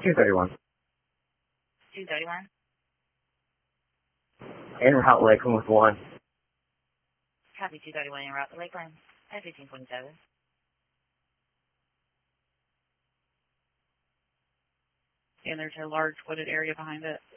231. 231. En route Lakeland with 1. Copy 231 en route to Lakeland at 1527. And there's a large wooded area behind it.